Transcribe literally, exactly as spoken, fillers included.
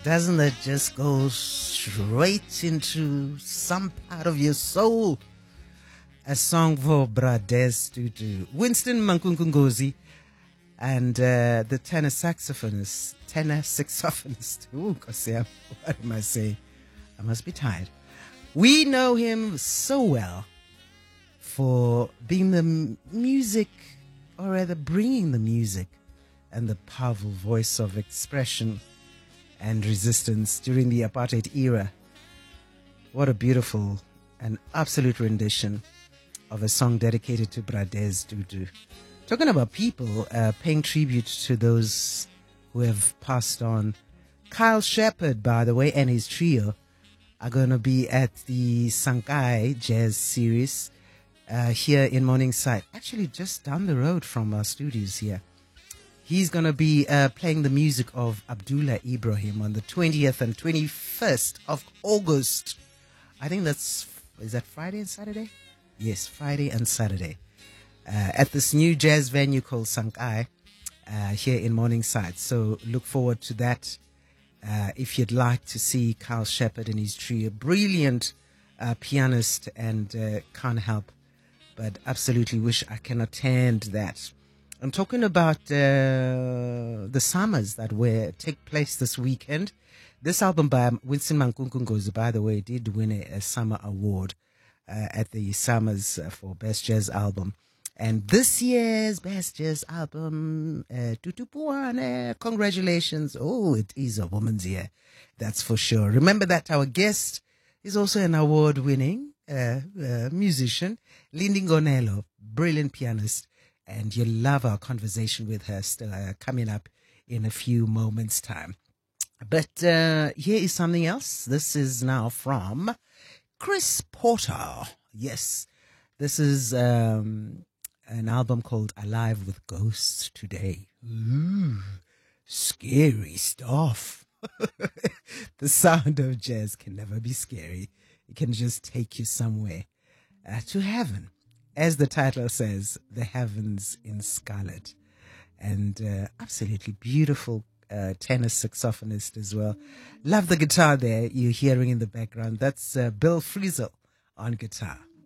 Doesn't that just go straight into some part of your soul? A song for Bradez Tutu, Winston Mankunkungozi, and uh, the tenor saxophonist, tenor saxophonist. Ooh, Kosia, what am I saying? I must be tired. We know him so well for being the m- music, or rather bringing the music and the powerful voice of expression and resistance during the apartheid era. What a beautiful and absolute rendition of a song dedicated to Bradez Tutu. Talking about people uh, paying tribute to those who have passed on. Kyle Shepherd, by the way, and his trio are going to be at the Sankai Jazz Series uh, here in Morningside. Actually, just down the road from our studios here. He's going to be uh, playing the music of Abdullah Ibrahim on the twentieth and twenty-first of August. I think that's, is that Friday and Saturday? Yes, Friday and Saturday. Uh, at this new jazz venue called Sankai uh, here in Morningside. So look forward to that. Uh, if you'd like to see Kyle Shepherd and his trio, brilliant uh, pianist, and uh, can't help but absolutely wish I can attend that. I'm talking about uh, the summers that were take place this weekend. This album by Winston Mankunkungozi, by the way, did win a, a summer award uh, at the Summers uh, for Best Jazz Album. And this year's Best Jazz Album, uh, Tutu Puane, congratulations. Oh, it is a woman's year, that's for sure. Remember that our guest is also an award-winning uh, uh, musician, Lindy Ngonelo, brilliant pianist. And you'll love our conversation with her still, uh, coming up in a few moments' time. But uh, here is something else. This is now from Chris Porter. Yes, this is um, an album called Alive with Ghosts Today. Ooh, scary stuff. The sound of jazz can never be scary. It can just take you somewhere uh, to heaven. As the title says, the heavens in scarlet. And uh, absolutely beautiful uh, tenor saxophonist as well. Love the guitar there you're hearing in the background. That's uh, Bill Frisell on guitar.